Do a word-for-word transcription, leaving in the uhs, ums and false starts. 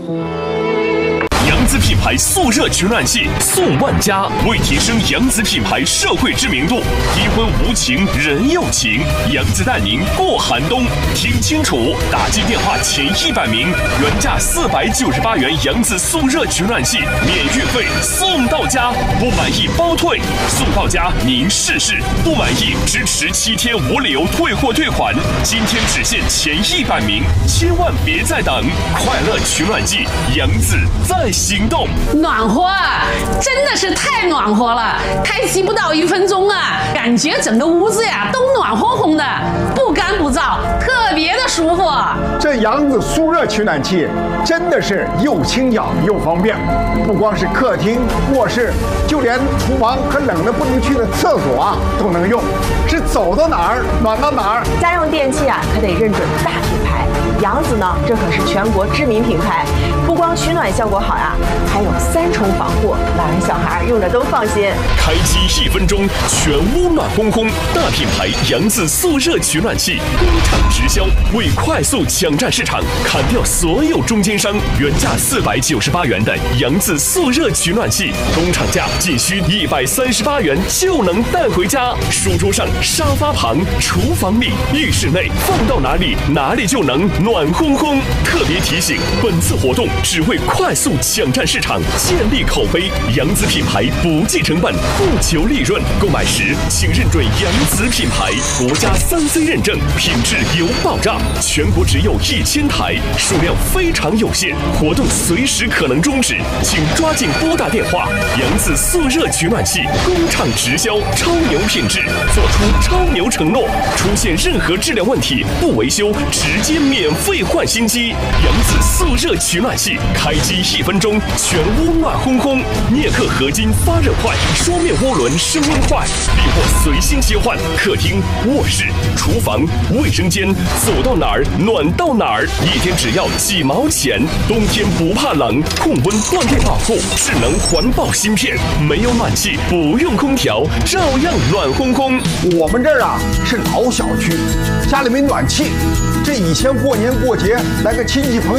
扬子品牌速热取暖器送万家，为提升扬子品牌社会知名度，低温无情人有情，扬子带您过寒冬。听清楚，打进电话前一百名，原价四百九十八元扬子速热取暖器免运费送到家，不满意包退，送到家您试试，不满意支持七天无理由退货退款。今天只限前一百名，千万别再等！快乐取暖季，扬子在行动。 暖和啊，真的是太暖和了，开机不到一分钟啊，感觉整个屋子呀都暖烘烘的，不干不燥，特别的舒服。 这扬子速热取暖器真的是又轻巧又方便，不光是客厅、卧室，就连厨房和冷的不能去的厕所啊都能用，是走到哪儿暖到哪儿。 家用电器啊，可得认准大品牌。扬子呢，这可是全国知名品牌，不光取暖效果好呀、啊，还有三重防护，老人小孩用着都放心。 开机一分钟，全屋暖烘烘。大品牌扬子速热取暖器，工厂直销，为快速抢占市场，砍掉所有中间商。原价四百九十八元的扬子速热取暖器，工厂价仅需一百三十八元就能带回家。书桌上、沙发旁、厨房里、浴室内，放到哪里哪里就能暖烘烘。特别提醒，本次活动只为快速抢占市场，建立口碑。扬子品牌不计成本，不求利润。购买时请认准扬子品牌，国家三 C 认证，品质有保障。全国只有一千台，数量非常有限，活动随时可能终止，请抓紧拨打电话。扬子速热取暖器，工厂直销，超牛品质，做出超牛承诺。出现任何质量问题，不维修，直接免费换新机。扬子速热取暖器，开机一分钟，全屋暖烘烘。镍克合金发热坏，双面涡轮升温坏，力货随心切换。客厅、卧室、厨房、卫生间，走到哪儿暖到哪儿，一天只要几毛钱。冬天不怕冷，控温断电保护，智能环保芯片，没有暖气不用空调，照样暖烘烘。 我们这儿啊是老小区，家里没暖气，这以前过年过节来个亲戚朋友